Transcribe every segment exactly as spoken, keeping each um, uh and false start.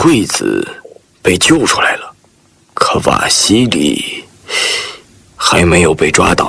惠子被救出来了，可瓦西里还没有被抓到。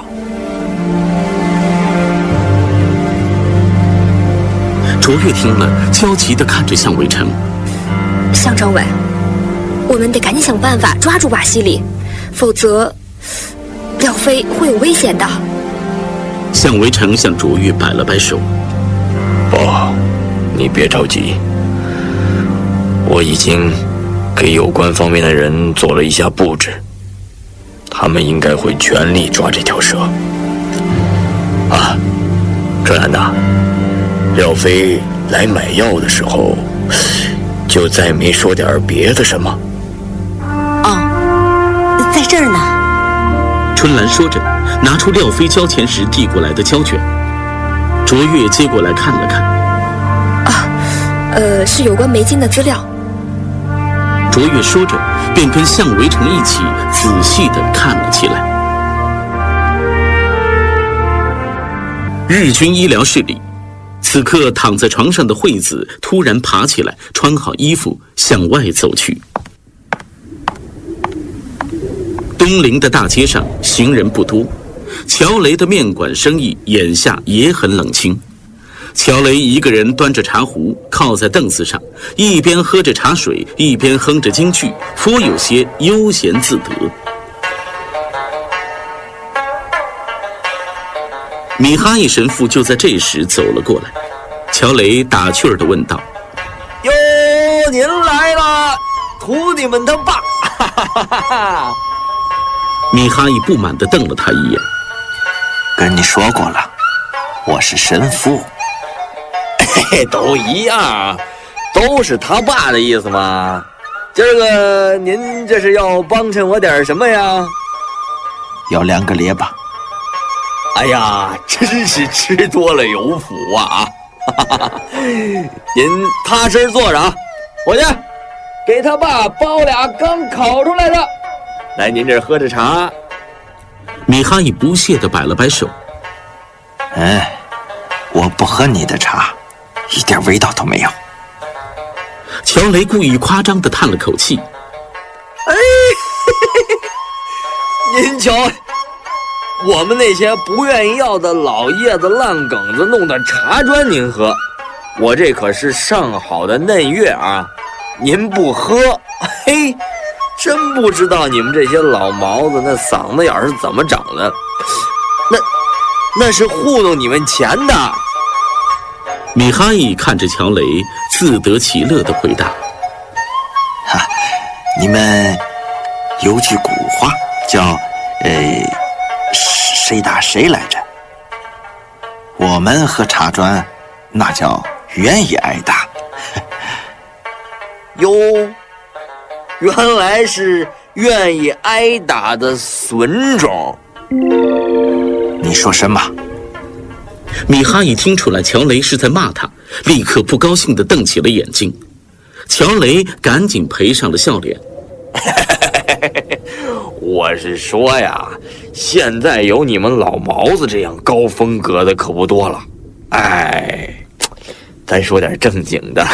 卓越听了，焦急地看着向伟成。 向政委，我们得赶紧想办法抓住瓦西里，否则廖飞会有危险的。 向伟成向卓越摆了摆手。 不，你别着急，我已经给有关方面的人做了一下布置，他们应该会全力抓这条蛇。啊，春兰呐，廖飞来买药的时候，就再没说点别的什么。 哦，在这儿呢。 春兰说着，拿出廖飞交钱时递过来的胶卷。卓越接过来看了看。 啊，呃，是有关梅金的资料。 卓越说着，便跟向维成一起仔细地看了起来。日军医疗室里，此刻躺在床上的惠子突然爬起来，穿好衣服向外走去。东陵的大街上行人不多，乔雷的面馆生意眼下也很冷清。乔雷一个人端着茶壶靠在凳子上，一边喝着茶水，一边哼着京剧，颇有些悠闲自得。米哈伊神父就在这时走了过来，乔雷打趣儿地问道：“ 哟，您来了，徒弟们他爸！”哈哈哈哈哈。 米哈伊不满地瞪了他一眼：“ 跟你说过了，我是神父。” 嘿嘿，都一样，都是他爸的意思嘛。今儿个您这是要帮衬我点什么呀？ 要两个列巴。 哎呀，真是吃多了有福啊！哈哈哈，您踏实坐着啊，伙计，给他爸包俩刚烤出来的。来，您这喝着茶。 米哈伊不屑地摆了摆手：“ 哎，我不喝你的茶，一点味道都没有。” 乔雷故意夸张地叹了口气：“ 哎，您瞧，我们那些不愿意要的老叶子、烂梗子弄的茶砖您喝，我这可是上好的嫩月啊！您不喝，嘿，真不知道你们这些老毛子那嗓子眼是怎么长的，那那是糊弄你们钱的。” 米哈伊看着乔雷，自得其乐地回答：“ 哈，你们有句古话叫“呃，谁打谁来着”。我们喝茶砖，那叫愿意挨打。 哟，原来是愿意挨打的损种。 你说什么？” 米哈伊听出来乔雷是在骂他，立刻不高兴地瞪起了眼睛。乔雷赶紧赔上了笑脸：“ 我是说呀，现在有你们老毛子这样高风格的可不多了。哎，咱说点正经的。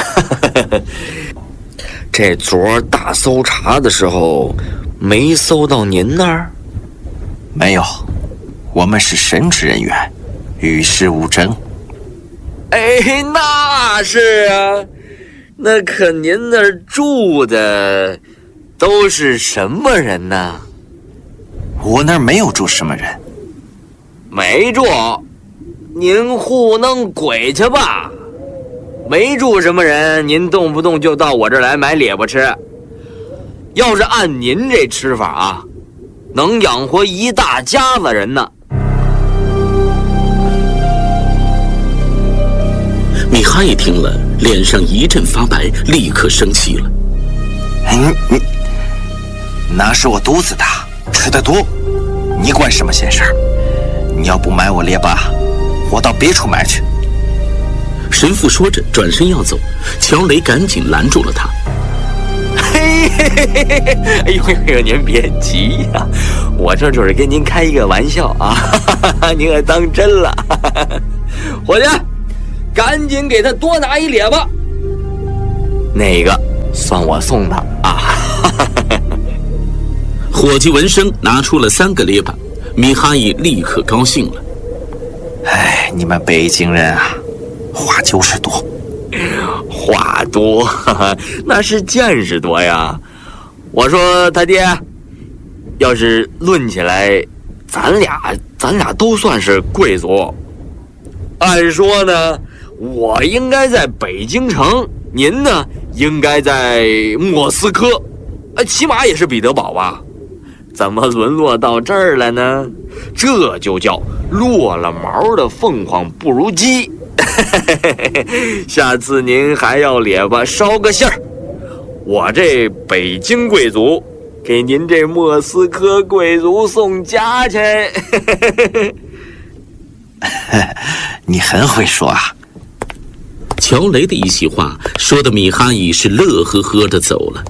这昨儿大搜查的时候，没搜到您那儿？ 没有，我们是神职人员，与世无争。 哎，那是啊，那可您那儿住的都是什么人呢？ 我那儿没有住什么人。 没住？您糊弄鬼去吧！没住什么人，您动不动就到我这儿来买列巴吃。要是按您这吃法啊，能养活一大家子人呢。 米哈伊听了，脸上一阵发白，立刻生气了：“ 嗯，你那是我肚子大，吃得多，你管什么闲事儿？你要不买我列巴，我到别处买去。” 神父说着转身要走，乔雷赶紧拦住了他：“ 嘿嘿嘿嘿嘿，哎呦哎呦，您别急呀、啊，我这就是跟您开一个玩笑啊，哈哈，您可当真了。伙计，赶紧给他多拿一列巴。那个算我送的啊。 伙计闻声拿出了三个列巴，米哈伊立刻高兴了。 哎，你们北京人啊，话就是多。 话多，哈哈，那是见识多呀。我说他爹，要是论起来，咱俩咱俩都算是贵族。按说呢，我应该在北京城，您呢应该在莫斯科，呃，起码也是彼得堡吧？怎么沦落到这儿了呢？这就叫落了毛的凤凰不如鸡。下次您还要咧巴捎个信儿，我这北京贵族给您这莫斯科贵族送家去。 你很会说啊。 乔雷的一席话说的米哈伊是乐呵呵的走了。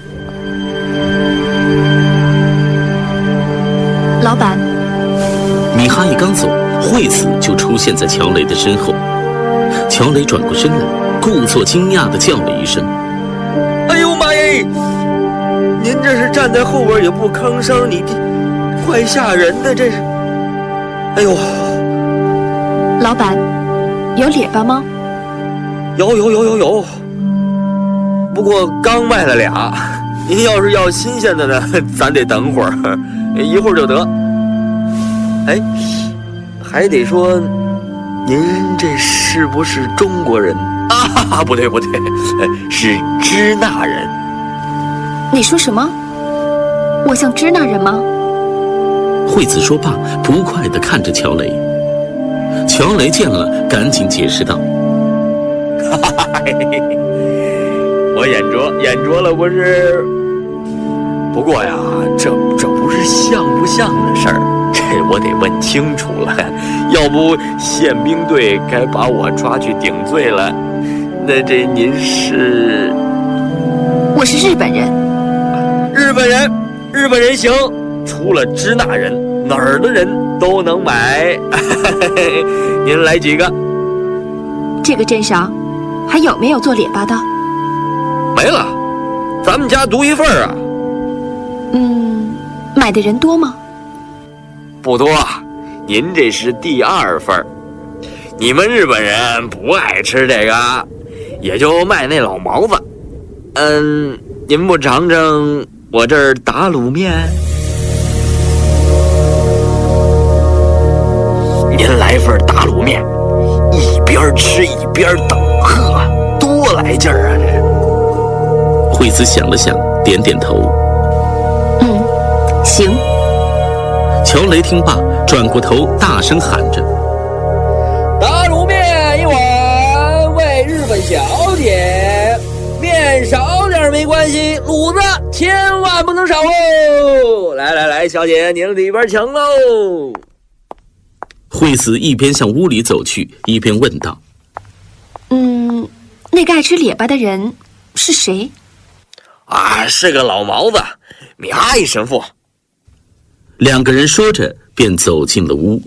老板， 米哈伊刚走，惠子就出现在乔雷的身后。乔雷转过身来，故作惊讶地叫了一声：“ 哎呦妈耶！您这是站在后边也不吭声，你这怪吓人的，这是。哎呦， 老板，有列巴吗？ 有有有有有，不过刚卖了俩，您要是要新鲜的呢，咱得等会儿，一会儿就得。哎，还得说。”您这是不是中国人啊？不对不对，是支那人。 你说什么？我像支那人吗？ 惠子说罢，不快地看着乔雷。乔雷见了，赶紧解释道：“ 我眼拙眼拙了不是？不过呀，这这不是像不像的事儿。”这我得问清楚了，要不宪兵队该把我抓去顶罪了。那这您是？ 我是日本人。 日本人，日本人行，除了支那人，哪儿的人都能买。您来几个？ 这个镇上还有没有做列巴的？ 没了，咱们家独一份啊。 嗯，买的人多吗？ 不多，您这是第二份。你们日本人不爱吃这个，也就卖那老毛子。嗯，您不尝尝我这儿打卤面？您来份打卤面，一边吃一边等，呵，多来劲儿啊！这惠子想了想，点点头。 嗯，行。 乔雷听罢，转过头大声喊着：“ 打卤面一碗，为日本小姐。面少点没关系，卤子千万不能少哦！来来来，小姐您里边请喽。” 惠子一边向屋里走去，一边问道：“ 嗯，那个爱吃列巴的人是谁？” 啊，是个老毛子，米哈伊神父。 两个人说着，便走进了屋。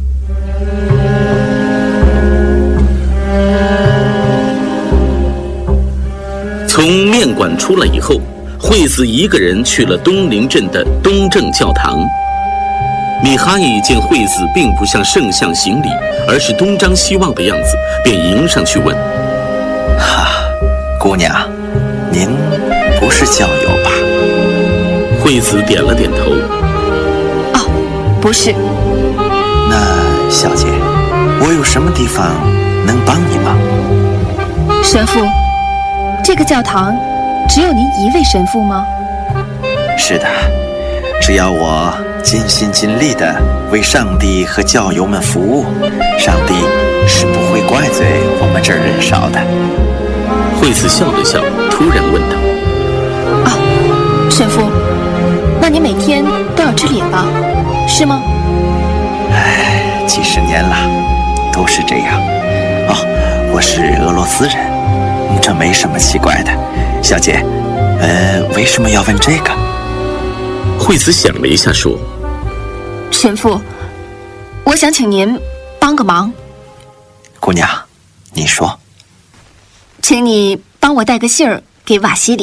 从面馆出来以后，惠子一个人去了东陵镇的东正教堂。米哈伊见惠子并不向圣像行礼，而是东张西望的样子，便迎上去问：“ 哈，姑娘，您不是教友吧？” 惠子点了点头。 不是。 那小姐，我有什么地方能帮你吗？ 神父，这个教堂只有您一位神父吗？ 是的，只要我尽心尽力地为上帝和教友们服务，上帝是不会怪罪我们这儿人少的。 惠子笑了笑，突然问道：“ 啊，神父，那你每天都要吃列巴？是吗？” 唉，几十年了，都是这样。哦，我是俄罗斯人，这没什么奇怪的。小姐，呃，为什么要问这个？ 惠子想了一下，说：“ 神父，我想请您帮个忙。” 姑娘，你说。 请你帮我带个信儿给瓦西里。